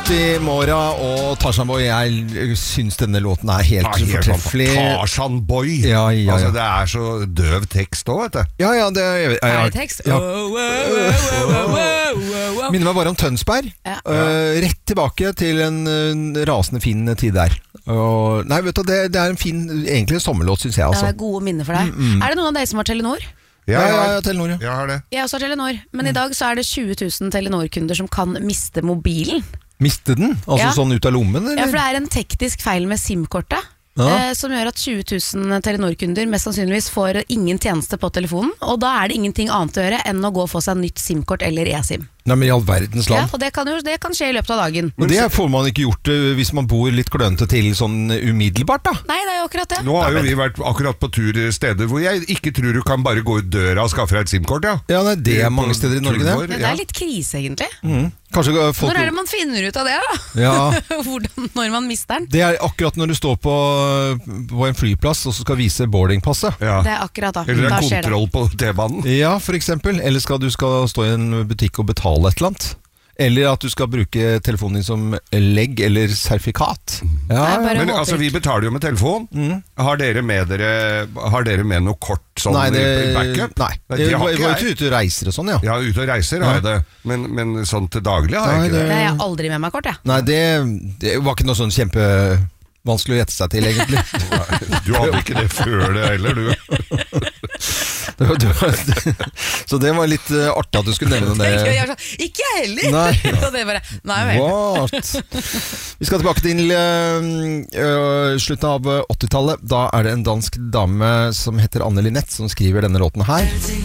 Tutti Mora og Tarzan Boy. Jeg synes denne låten er helt fortreffelig. Tarzan Boy. Ja. Altså, det er så døv tekst også, vet du. Ja, det er tekst. Ja. Minner meg bare om Tønsberg. Ja. Rett tilbake til en rasende fin tid der. Nei, vet du, det er en fin, egentlig en sommerlåt, synes jeg. Altså. Det er gode minner for deg. Er det noen av deg som har Telenor? Ja, Telenor, ja. Jeg har det. Jeg også har Telenor, men i dag så er det 20 000 Telenor-kunder som kan miste mobilen. Miste den? Altså sånn ut av lommen, eller? Ja, for det er en teknisk feil med SIM-kortet. Som gjør at 20 000 Telenor-kunder mest sannsynligvis får ingen tjeneste på telefonen, og da er det ingenting annet å gjøre enn å gå og få seg nytt SIM-kort eller eSIM. Nei, men i all verdens land. Ja, og det kan skje i løpet av dagen. Men det får man ikke gjort hvis man bor litt klønete til sånn umiddelbart, da. Nei, det er jo akkurat det. Nå har jo vi vært akkurat på tur steder hvor jeg ikke tror du kan bare gå ut døra og skaffe deg et SIM-kort, ja. Ja, nei, det er mange steder i Norge, det. Det er litt krise, egentlig. Kanskje folk... Når er det man finner ut av det, da? Ja. Når man mister den? Det er akkurat når du står på en flyplass og så skal vise boardingpasset. Ja. Det er akkurat da. Eller Da en skjer det. kontroll på T-banen. Ja, for eksempel. Eller du skal stå i en butikk og betale et eller annet. Eller at du skal bruke telefonen din som legg eller sertifikat. Ja, Men altså, vi betaler jo med telefon. Har dere med noe kort sånn backup? Nei. Det har Jeg ikke var jeg. ute og reiser og sånn, ja. Ja, ute og reiser har jeg det. Men sånn til daglig har jeg ikke det. Jeg har aldri med meg kort, jeg. Nei, det var ikke noe sånn kjempevanskelig å gjette seg til, egentlig. Du hadde ikke det før det heller, du. Så det var litt artig at du skulle nevne det. Jeg var sånn, ikke jeg heller! Nei. Og det bare, nei vel. What? Vi skal tilbake til slutten av 80-tallet. Da er det en dansk dame som heter Anne Linette som skriver denne låten her.